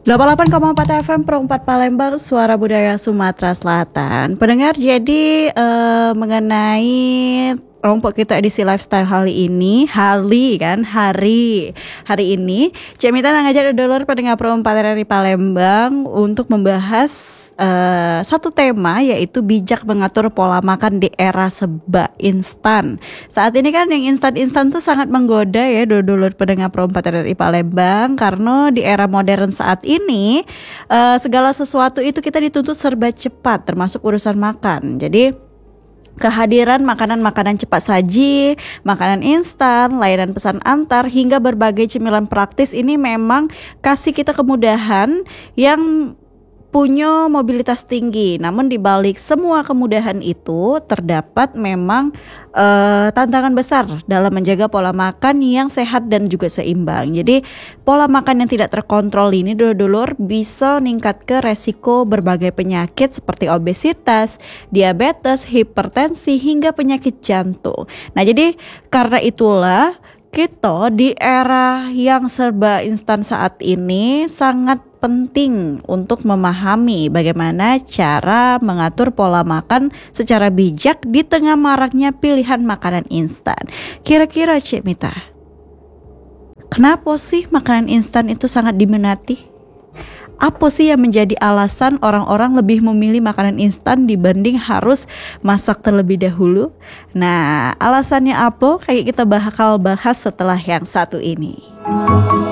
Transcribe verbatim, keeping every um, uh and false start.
delapan puluh delapan koma empat F M Pro empat Palembang, Suara Budaya Sumatera Selatan. Pendengar, jadi uh, mengenai kelompok kita edisi lifestyle hari ini, hari kan, hari hari ini, Cik Mita ngajak dulur pendengar Pro empat dari Palembang untuk membahas uh, satu tema, yaitu bijak mengatur pola makan di era serba instan. Saat ini kan yang instan-instan tuh sangat menggoda ya dulur pendengar Pro empat dari Palembang, karena di era modern saat ini uh, segala sesuatu itu kita dituntut serba cepat, termasuk urusan makan. Jadi kehadiran makanan-makanan cepat saji, makanan instan, layanan pesan antar, hingga berbagai cemilan praktis ini memang kasih kita kemudahan yang punya mobilitas tinggi. Namun di balik semua kemudahan itu terdapat memang uh, tantangan besar dalam menjaga pola makan yang sehat dan juga seimbang. Jadi pola makan yang tidak terkontrol ini dulur-dulur bisa meningkat ke resiko berbagai penyakit seperti obesitas, diabetes, hipertensi, hingga penyakit jantung. Nah, jadi karena itulah kita di era yang serba instan saat ini sangat penting untuk memahami bagaimana cara mengatur pola makan secara bijak di tengah maraknya pilihan makanan instan. Kira-kira Cik Mita, kenapa sih makanan instan itu sangat diminati? Apa sih yang menjadi alasan orang-orang lebih memilih makanan instan dibanding harus masak terlebih dahulu? Nah, alasannya apa? Kayak kita bakal bahas setelah yang satu ini.